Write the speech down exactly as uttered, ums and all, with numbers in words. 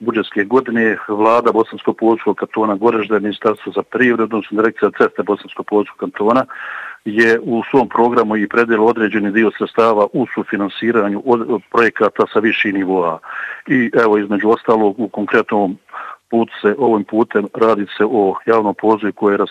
budžetske godine vlada Bosansko-Poljskog kantona Goražde, Ministarstvo za privredu, odnosno Direkcija ceste Bosansko-Poljskog kantona je u svom programu i predelo određeni dio sredstava u sufinansiranju od projekata sa viših nivoa. I evo, između ostalog, u konkretnom put se, ovim putem radi se o javnom pozivu koji je